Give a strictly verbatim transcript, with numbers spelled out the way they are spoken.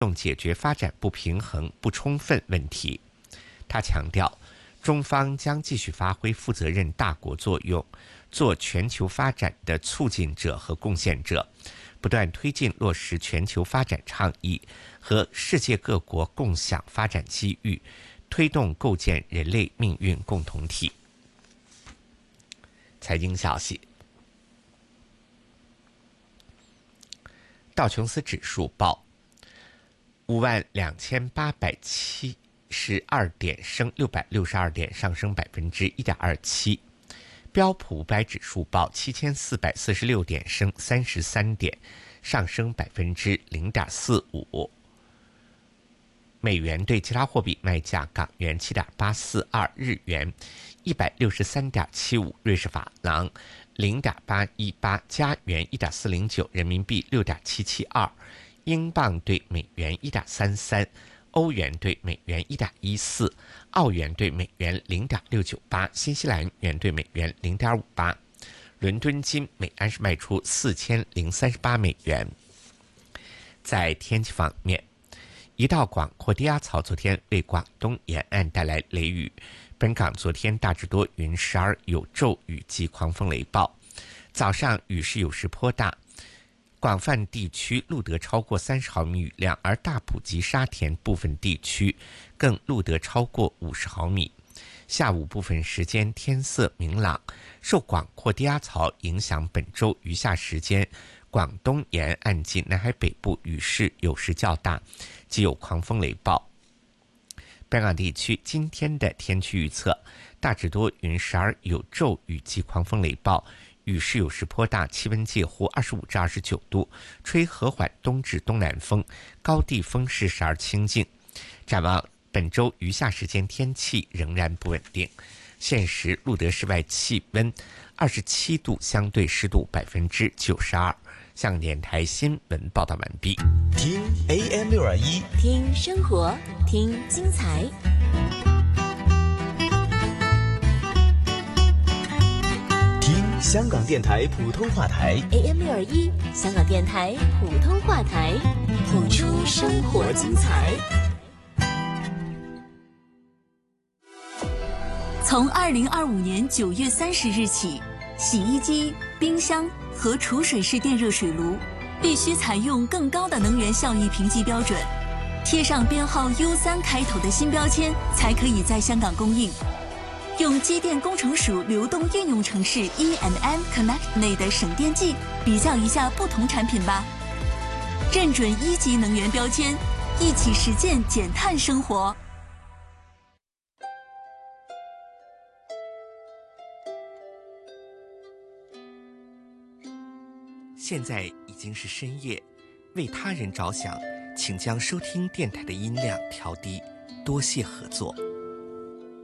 用解决发展不平衡不充分问题。他强调，中方将继续发挥负责任大国作用，做全球发展的促进者和贡献者，不断推进落实全球发展倡议和世界各国共享发展机遇，推动构建人类命运共同体。财经消息，道琼斯指数报五万两千八百七十二点，升六百六十二点，上升百分之一点二七。标普五百指数报七千四百四十六点，升三十三点，上升百分之零点四五。美元对其他货币卖价：港元七点八四二，日元一百六十三点七五，瑞士法郎零点八一八，加元一点四零九，人民币六点七七二，英镑对美元一点三三，欧元对美元一点一四，澳元对美元零点六九八，新西兰元对美元零点五八。伦敦金每安士卖出四千零三十八美元。在天气方面，一道广阔低压槽昨天为广东沿岸带来雷雨，本港昨天大致多云，时而有骤雨及狂风雷暴，早上雨势有时颇大，广泛地区录得超过三十毫米雨量，而大埔及沙田部分地区更录得超过五十毫米。下午部分时间天色明朗，受广阔低压槽影响，本周余下时间广东沿岸及南海北部雨势有时较大，即有狂风雷暴。本港地区今天的天气预测：大致多云，时而有骤雨及狂风雷暴，雨势有时颇大，气温介乎二十五至二十九度，吹和缓东至东南风，高地风势时而清劲。展望本周余下时间天气仍然不稳定。现时录得室外气温二十七度，相对湿度百分之九十二。香港电台新闻报道完毕。 听 A M 六二一， 听生活，听精彩。 听香港电台普通话台 A M 六二一，香港电台普通话台，谱出生活精彩。 从二零二五年九月三十日起，洗衣机、冰箱和储水式电热水炉必须采用更高的能源效益评级标准，贴上编号 U 三 开头的新标签，才可以在香港供应。用机电工程署流动应用程式 E and M Connect 内的省电计比较一下不同产品吧，认准一级能源标签，一起实践减碳生活。 现在已经是深夜，为他人着想，请将收听电台的音量调低，多谢合作。